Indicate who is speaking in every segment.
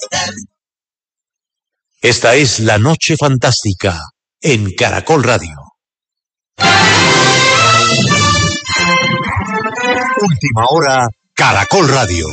Speaker 1: Esta es La Noche Fantástica en Caracol Radio. Última hora, Caracol Radio.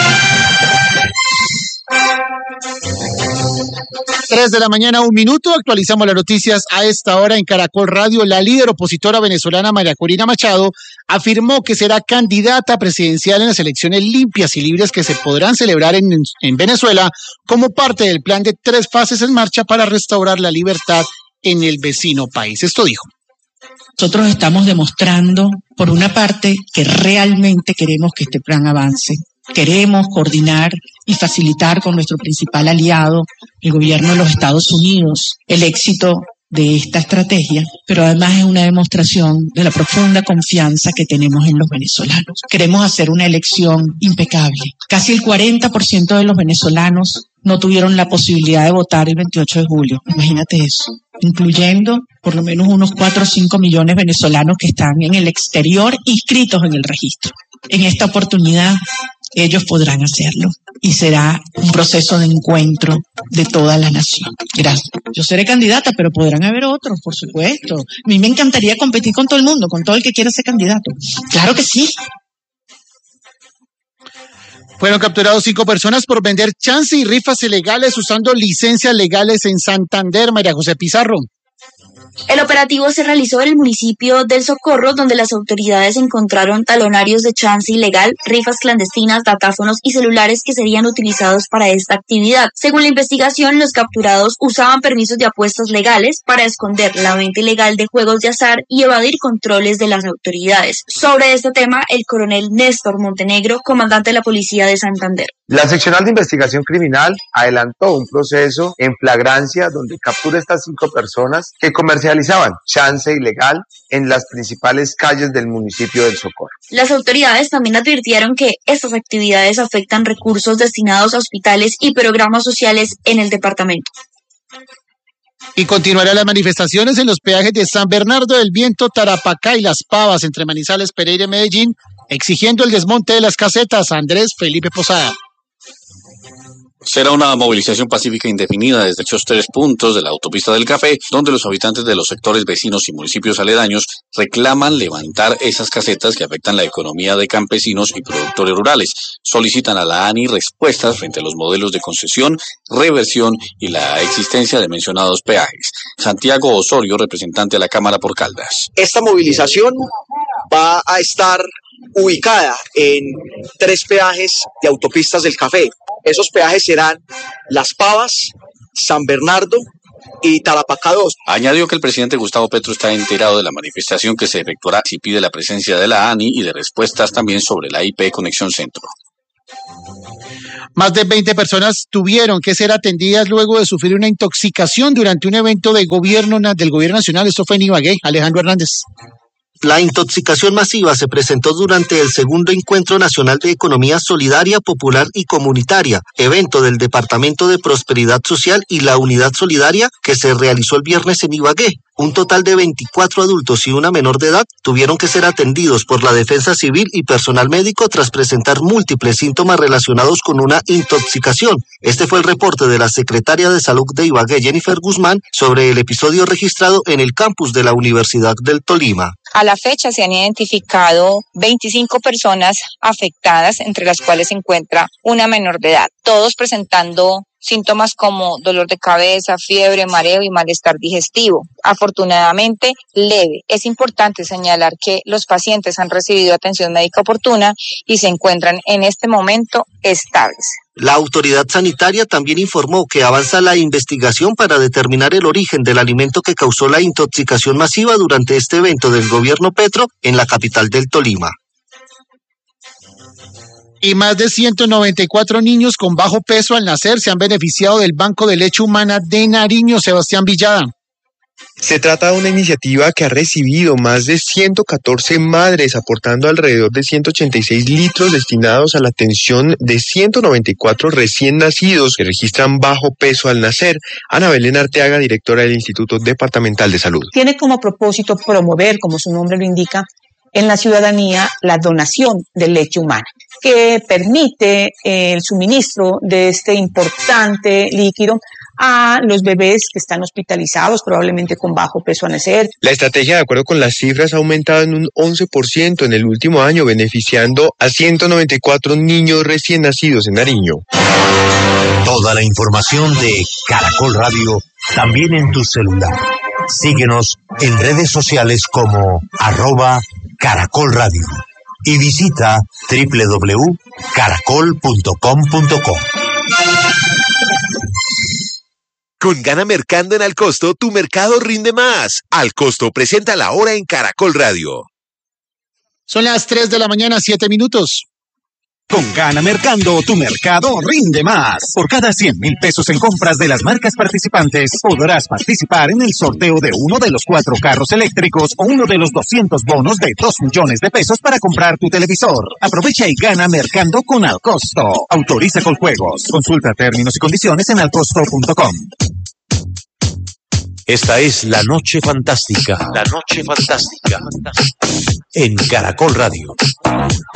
Speaker 2: 3 de la mañana, 1 minuto. Actualizamos las noticias a esta hora en Caracol Radio. La líder opositora venezolana María Corina Machado afirmó que será candidata presidencial en las elecciones limpias y libres que se podrán celebrar en Venezuela como parte del plan de 3 fases en marcha para restaurar la libertad en el vecino país. Esto dijo.
Speaker 3: Nosotros estamos demostrando, por una parte, que realmente queremos que este plan avance. Queremos coordinar y facilitar con nuestro principal aliado, el gobierno de los Estados Unidos, el éxito de esta estrategia, pero además es una demostración de la profunda confianza que tenemos en los venezolanos. Queremos hacer una elección impecable. Casi el 40% de los venezolanos no tuvieron la posibilidad de votar el 28 de julio. Imagínate eso, incluyendo por lo menos unos 4 o 5 millones de venezolanos que están en el exterior inscritos en el registro. En esta oportunidad, ellos podrán hacerlo y será un proceso de encuentro de toda la nación. Gracias. Yo seré candidata, pero podrán haber otros, por supuesto. A mí me encantaría competir con todo el mundo, con todo el que quiera ser candidato. Claro que sí.
Speaker 2: Fueron capturados 5 personas por vender chance y rifas ilegales usando licencias legales en Santander. María José Pizarro.
Speaker 4: El operativo se realizó en el municipio del Socorro, donde las autoridades encontraron talonarios de chance ilegal, rifas clandestinas, datáfonos y celulares que serían utilizados para esta actividad. Según la investigación, los capturados usaban permisos de apuestas legales para esconder la venta ilegal de juegos de azar y evadir controles de las autoridades. Sobre este tema, el coronel Néstor Montenegro, comandante de la Policía de Santander.
Speaker 5: La seccional de investigación criminal adelantó un proceso en flagrancia donde captura a estas 5 personas que comercializaban chance ilegal en las principales calles del municipio del Socorro.
Speaker 4: Las autoridades también advirtieron que estas actividades afectan recursos destinados a hospitales y programas sociales en el departamento.
Speaker 2: Y continuarán las manifestaciones en los peajes de San Bernardo del Viento, Tarapacá y Las Pavas entre Manizales, Pereira y Medellín, exigiendo el desmonte de las casetas. Andrés Felipe Posada.
Speaker 6: Será una movilización pacífica indefinida desde esos 3 puntos de la autopista del Café, donde los habitantes de los sectores vecinos y municipios aledaños reclaman levantar esas casetas que afectan la economía de campesinos y productores rurales. Solicitan a la ANI respuestas frente a los modelos de concesión, reversión y la existencia de mencionados peajes. Santiago Osorio, representante de la Cámara por Caldas.
Speaker 7: Esta movilización va a estar ubicada en 3 peajes de autopistas del Café. Esos peajes serán Las Pavas, San Bernardo y Tarapacá 2.
Speaker 6: Añadió que el presidente Gustavo Petro está enterado de la manifestación que se efectuará y pide la presencia de la ANI y de respuestas también sobre la IP Conexión Centro.
Speaker 2: Más de 20 personas tuvieron que ser atendidas luego de sufrir una intoxicación durante un evento del gobierno nacional. Esto fue en Ibagué. Alejandro Hernández.
Speaker 8: La intoxicación masiva se presentó durante el segundo Encuentro Nacional de Economía Solidaria, Popular y Comunitaria, evento del Departamento de Prosperidad Social y la Unidad Solidaria que se realizó el viernes en Ibagué. Un total de 24 adultos y una menor de edad tuvieron que ser atendidos por la Defensa Civil y personal médico tras presentar múltiples síntomas relacionados con una intoxicación. Este fue el reporte de la secretaria de Salud de Ibagué, Jennifer Guzmán, sobre el episodio registrado en el campus de la Universidad del Tolima.
Speaker 9: A la fecha se han identificado 25 personas afectadas, entre las cuales se encuentra una menor de edad, todos presentando síntomas como dolor de cabeza, fiebre, mareo y malestar digestivo. Afortunadamente, leve. Es importante señalar que los pacientes han recibido atención médica oportuna y se encuentran en este momento estables.
Speaker 8: La autoridad sanitaria también informó que avanza la investigación para determinar el origen del alimento que causó la intoxicación masiva durante este evento del gobierno Petro en la capital del Tolima.
Speaker 2: Y más de 194 niños con bajo peso al nacer se han beneficiado del Banco de Leche Humana de Nariño. Sebastián Villada.
Speaker 10: Se trata de una iniciativa que ha recibido más de 114 madres, aportando alrededor de 186 litros destinados a la atención de 194 recién nacidos que registran bajo peso al nacer. Ana Belén Arteaga, directora del Instituto Departamental de Salud.
Speaker 11: Tiene como propósito promover, como su nombre lo indica, en la ciudadanía la donación de leche humana.
Speaker 3: que permite el suministro de este importante líquido a los bebés que están hospitalizados, probablemente con bajo peso a nacer.
Speaker 10: La estrategia, de acuerdo con las cifras, ha aumentado en un 11% en el último año, beneficiando a 194 niños recién nacidos en Nariño.
Speaker 1: Toda la información de Caracol Radio también en tu celular. Síguenos en redes sociales como @Caracol Radio y visita www.caracol.com.co.
Speaker 11: Con Gana Mercando en Al Costo, tu mercado rinde más. Al Costo presenta la hora en Caracol Radio.
Speaker 2: Son las 3 de la mañana, 7 minutos.
Speaker 12: Con Gana Mercando, tu mercado rinde más. Por cada 100,000 pesos en compras de las marcas participantes, podrás participar en el sorteo de uno de los 4 carros eléctricos o uno de los 200 bonos de 2 millones de pesos para comprar tu televisor. Aprovecha y gana Mercando con Al Costo. Autoriza con juegos. Consulta términos y condiciones en alcosto.com.
Speaker 1: Esta es La Noche Fantástica. La Noche Fantástica. En Caracol Radio.